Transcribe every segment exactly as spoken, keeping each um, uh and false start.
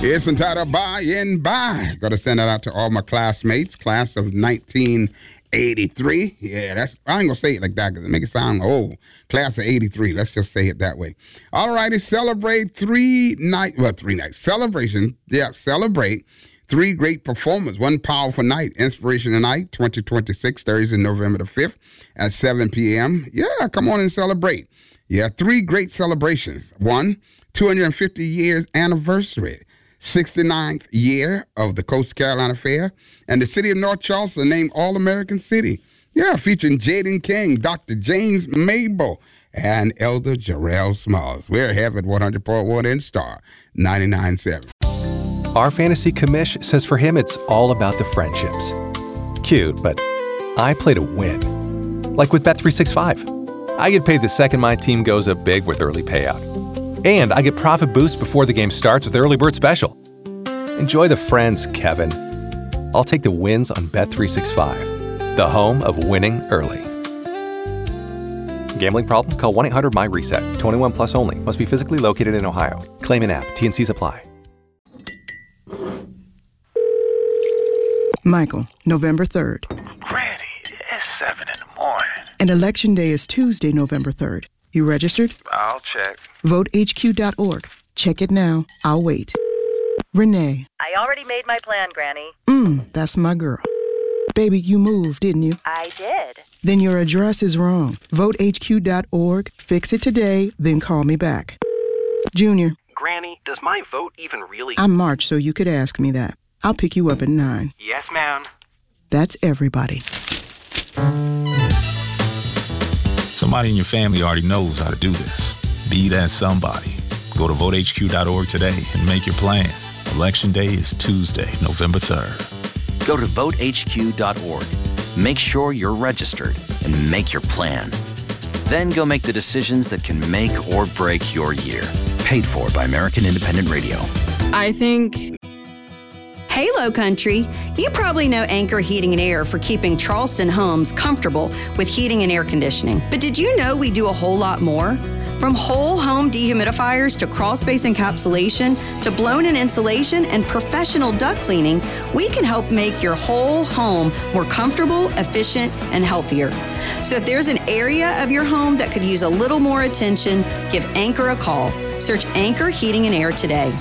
It's entitled By and By. Got to send that out to all my classmates, class of nineteen eighty-three. Yeah, that's, I ain't going to say it like that because it make it sound old. Class of eighty-three. Let's just say it that way. All righty, celebrate three night, well, three nights. Celebration, yeah, celebrate three great performers. One powerful night, Inspiration Night, twenty twenty-six, Thursday, November the fifth at seven p.m. Yeah, come on and celebrate. Yeah, three great celebrations. One, two hundred fifty years anniversary. sixty-ninth year of the Coast Carolina Fair, and the city of North Charleston named All-American City. Yeah, featuring Jaden King, Doctor James Mabel, and Elder Jarrell Smalls. We're here at one hundred point one in Star ninety-nine point seven. Our fantasy commish says for him it's all about the friendships. Cute, but I play to win. Like with Bet three sixty-five. I get paid the second my team goes up big with early payout. And I get profit boost before the game starts with Early Bird Special. Enjoy the friends, Kevin. I'll take the wins on Bet three sixty-five, the home of winning early. Gambling problem? Call one eight hundred M Y reset. twenty-one plus only. Must be physically located in Ohio. Claim in app. T and Cs apply. Michael, November third. Granny, it's seven in the morning. And Election Day is Tuesday, November third. You registered? I'll check. vote H Q dot org. Check it now. I'll wait. Renee. I already made my plan, Granny. Mmm, that's my girl. Baby, you moved, didn't you? I did. Then your address is wrong. vote H Q dot org. Fix it today, then call me back. Junior. Granny, does my vote even really... I'm March, so you could ask me that. I'll pick you up at nine. Yes, ma'am. That's everybody. Somebody in your family already knows how to do this. Be that somebody. Go to vote H Q dot org today and make your plan. Election Day is Tuesday, November third. Go to vote H Q dot org. Make sure you're registered and make your plan. Then go make the decisions that can make or break your year. Paid for by American Independent Radio. I think... Hey, Low Country. You probably know Anchor Heating and Air for keeping Charleston homes comfortable with heating and air conditioning. But did you know we do a whole lot more? From whole home dehumidifiers to crawl space encapsulation to blown-in insulation and professional duct cleaning, we can help make your whole home more comfortable, efficient, and healthier. So if there's an area of your home that could use a little more attention, give Anchor a call. Search Anchor Heating and Air today.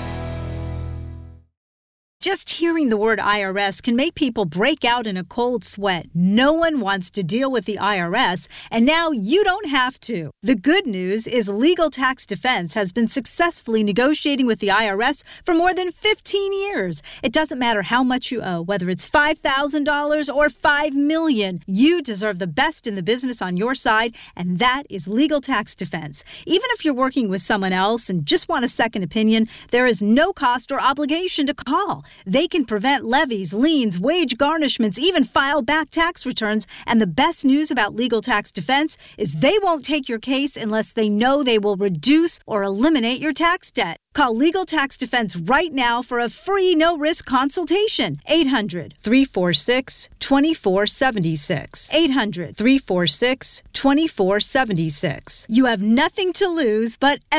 Just hearing the word I R S can make people break out in a cold sweat. No one wants to deal with the I R S, and now you don't have to. The good news is Legal Tax Defense has been successfully negotiating with the I R S for more than fifteen years. It doesn't matter how much you owe, whether it's five thousand dollars or five million dollars. You deserve the best in the business on your side, and that is Legal Tax Defense. Even if you're working with someone else and just want a second opinion, there is no cost or obligation to call. They can prevent levies, liens, wage garnishments, even file back tax returns. And the best news about Legal Tax Defense is they won't take your case unless they know they will reduce or eliminate your tax debt. Call Legal Tax Defense right now for a free no-risk consultation. eight hundred, three four six, two four seven six. eight hundred, three four six, two four seven six. You have nothing to lose but